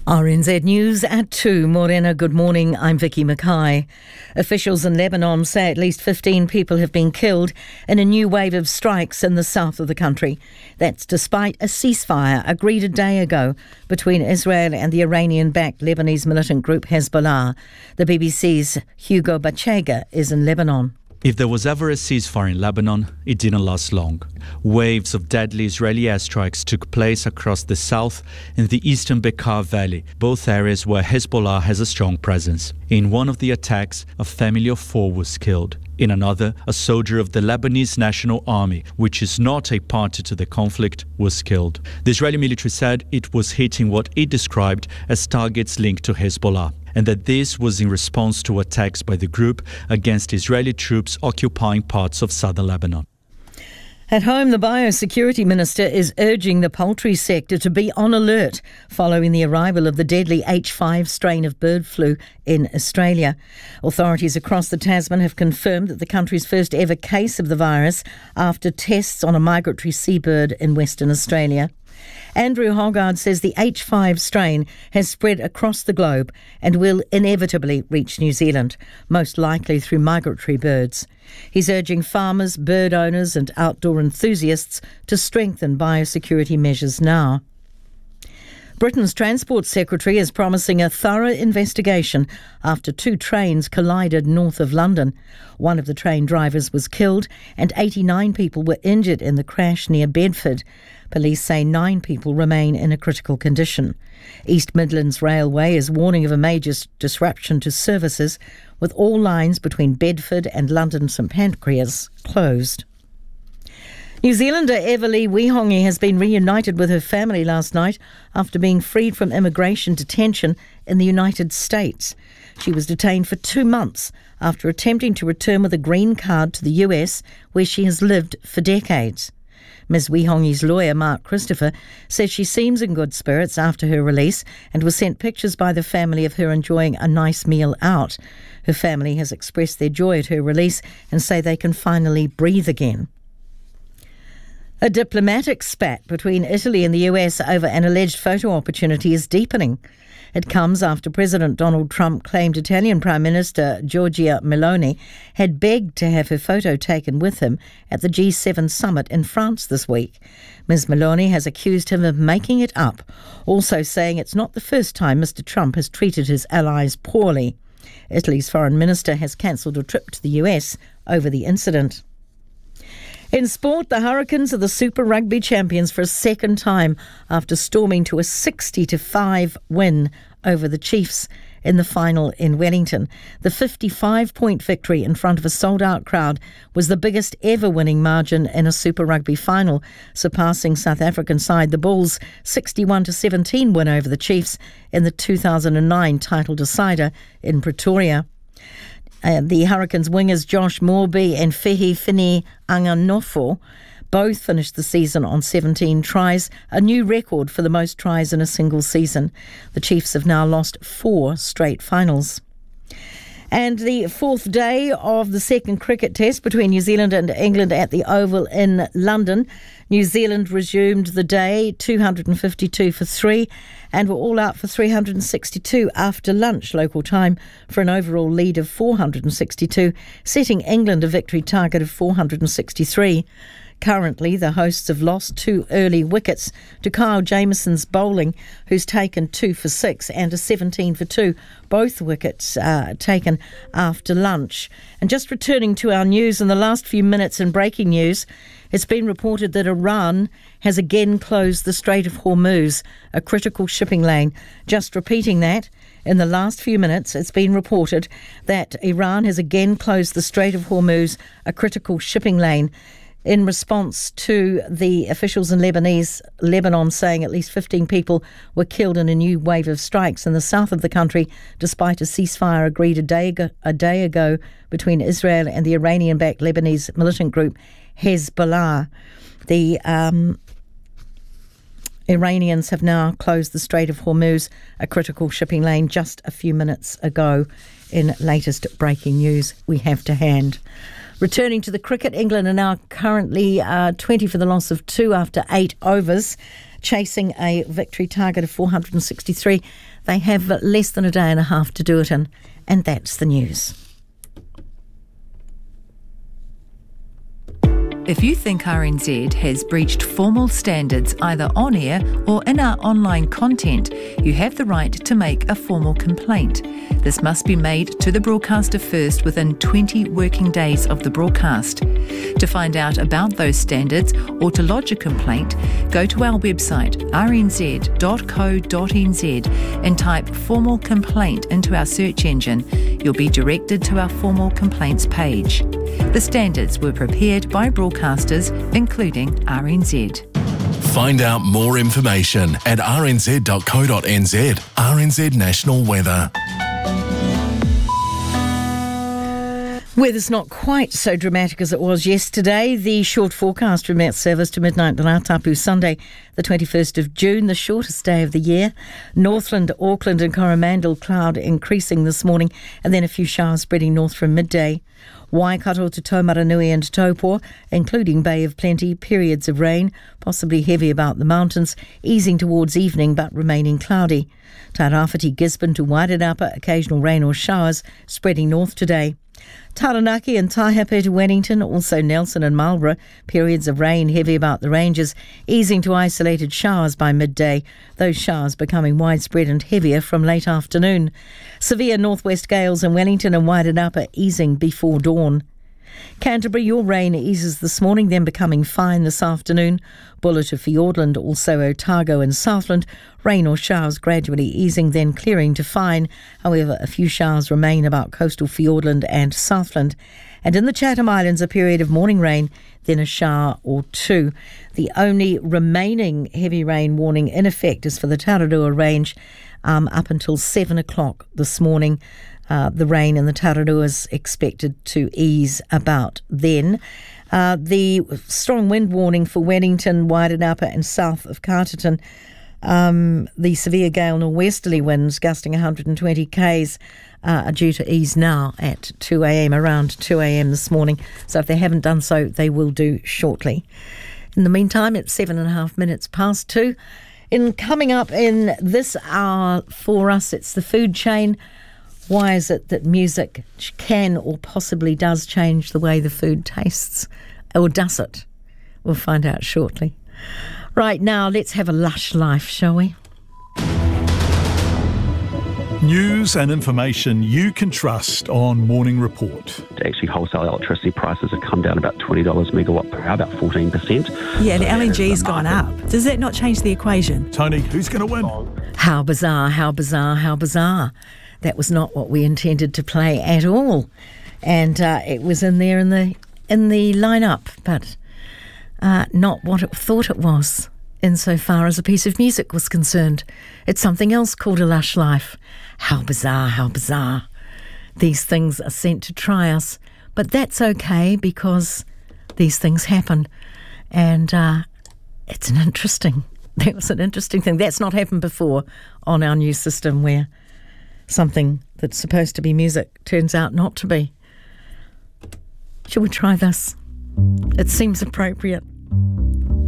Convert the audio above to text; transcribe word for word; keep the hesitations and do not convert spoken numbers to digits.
R N Z News at two. Morena, good morning. I'm Vicky Mackay. Officials in Lebanon say at least fifteen people have been killed in a new wave of strikes in the south of the country. That's despite a ceasefire agreed a day ago between Israel and the Iranian-backed Lebanese militant group Hezbollah. The B B C's Hugo Bachega is in Lebanon. If there was ever a ceasefire in Lebanon, it didn't last long. Waves of deadly Israeli airstrikes took place across the south and the eastern Bekaa Valley, both areas where Hezbollah has a strong presence. In one of the attacks, a family of four was killed. In another, a soldier of the Lebanese National Army, which is not a party to the conflict, was killed. The Israeli military said it was hitting what it described as targets linked to Hezbollah, and that this was in response to attacks by the group against Israeli troops occupying parts of southern Lebanon. At home, the Biosecurity Minister is urging the poultry sector to be on alert following the arrival of the deadly H five strain of bird flu in Australia. Authorities across the Tasman have confirmed that the country's first ever case of the virus after tests on a migratory seabird in Western Australia. Andrew Hoggard says the H five strain has spread across the globe and will inevitably reach New Zealand, most likely through migratory birds. He's urging farmers, bird owners and outdoor enthusiasts to strengthen biosecurity measures now. Britain's Transport Secretary is promising a thorough investigation after two trains collided north of London. One of the train drivers was killed and eighty-nine people were injured in the crash near Bedford. Police say nine people remain in a critical condition. East Midlands Railway is warning of a major disruption to services, with all lines between Bedford and London St Pancras closed. New Zealander Everly Wihongi has been reunited with her family last night after being freed from immigration detention in the United States. She was detained for two months after attempting to return with a green card to the U S, where she has lived for decades. Miz Wihongi's lawyer, Mark Christopher, says she seems in good spirits after her release and was sent pictures by the family of her enjoying a nice meal out. Her family has expressed their joy at her release and say they can finally breathe again. A diplomatic spat between Italy and the U S over an alleged photo opportunity is deepening. It comes after President Donald Trump claimed Italian Prime Minister Giorgia Meloni had begged to have her photo taken with him at the G seven summit in France this week. Miz Meloni has accused him of making it up, also saying it's not the first time Mister Trump has treated his allies poorly. Italy's foreign minister has cancelled a trip to the U S over the incident. In sport, the Hurricanes are the Super Rugby champions for a second time after storming to a sixty to five win over the Chiefs in the final in Wellington. The fifty-five point victory in front of a sold-out crowd was the biggest ever winning margin in a Super Rugby final, surpassing South African side the Bulls' sixty-one to seventeen win over the Chiefs in the two thousand nine title decider in Pretoria. Uh, the Hurricanes wingers Josh Morby and Fehi Fini Anganofo both finished the season on seventeen tries, a new record for the most tries in a single season. The Chiefs have now lost four straight finals. And the fourth day of the second cricket test between New Zealand and England at the Oval in London. New Zealand resumed the day two hundred fifty-two for three and were all out for three hundred sixty-two after lunch local time for an overall lead of four hundred sixty-two, setting England a victory target of four hundred sixty-three. Currently, the hosts have lost two early wickets to Kyle Jamieson's bowling, who's taken two for six, and a seventeen for two, both wickets uh, taken after lunch. And just returning to our news in the last few minutes in breaking news, it's been reported that Iran has again closed the Strait of Hormuz, a critical shipping lane. Just repeating that, in the last few minutes, it's been reported that Iran has again closed the Strait of Hormuz, a critical shipping lane, in response to the officials in Lebanese, Lebanon saying at least fifteen people were killed in a new wave of strikes in the south of the country, despite a ceasefire agreed a day ago, a day ago between Israel and the Iranian-backed Lebanese militant group Hezbollah. The um, Iranians have now closed the Strait of Hormuz, a critical shipping lane, just a few minutes ago. In latest breaking news we have to hand. Returning to the cricket, England are now currently uh, twenty for the loss of two after eight overs. chasing a victory target of four hundred sixty-three. They have less than a day and a half to do it in, and that's the news. If you think R N Z has breached formal standards either on air or in our online content, you have the right to make a formal complaint. This must be made to the broadcaster first within twenty working days of the broadcast. To find out about those standards or to lodge a complaint, go to our website r n z dot co dot n z and type formal complaint into our search engine. You'll be directed to our formal complaints page. The standards were prepared by broadcasters, including R N Z. Find out more information at r n z dot co dot n z. R N Z National Weather. Weather's not quite so dramatic as it was yesterday. The short forecast from Met Service to midnight the Ngātapu, Sunday, the twenty-first of June, the shortest day of the year. Northland, Auckland and Coromandel, cloud increasing this morning, and then a few showers spreading north from midday. Waikato to Taumaranui and Taupo, including Bay of Plenty, periods of rain, possibly heavy about the mountains, easing towards evening but remaining cloudy. Tairāwhiti, Gisborne to Wairarapa, occasional rain or showers, spreading north today. Taranaki and Taihape to Wellington, also Nelson and Marlborough, periods of rain heavy about the ranges, easing to isolated showers by midday, those showers becoming widespread and heavier from late afternoon. Severe northwest gales in Wellington and Wairarapa easing before dawn. Canterbury, your rain eases this morning, then becoming fine this afternoon. Buller to Fiordland, also Otago and Southland, rain or showers gradually easing, then clearing to fine. However, a few showers remain about coastal Fiordland and Southland. And in the Chatham Islands, a period of morning rain, then a shower or two. The only remaining heavy rain warning in effect is for the Tararua Range um, up until seven o'clock this morning. Uh, the rain in the Tararua is expected to ease about then. Uh, the strong wind warning for Wellington, Wairarapa and south of Carterton. Um, the severe gale norwesterly winds gusting one hundred twenty kays uh, are due to ease now at two a.m, around two a.m. this morning. So if they haven't done so, they will do shortly. In the meantime, it's seven and a half minutes past two. In coming up in this hour for us, it's the food chain. Why is it that music can or possibly does change the way the food tastes? Or does it? We'll find out shortly. Right now, let's have a lush life, shall we? News and information you can trust on Morning Report. Actually, wholesale electricity prices have come down about twenty dollars megawatt per hour, about fourteen percent. Yeah, the L N G's gone up. Does that not change the equation? Tony, who's going to win? How bizarre, how bizarre, how bizarre. That was not what we intended to play at all. And uh, it was in there in the in the lineup, but uh, not what it thought it was, insofar as a piece of music was concerned. It's something else called A Lush Life. How bizarre, how bizarre. These things are sent to try us, but that's okay because these things happen. And uh, it's an interesting, that was an interesting thing. That's not happened before on our new system where something that's supposed to be music turns out not to be. Shall we try this? It seems appropriate.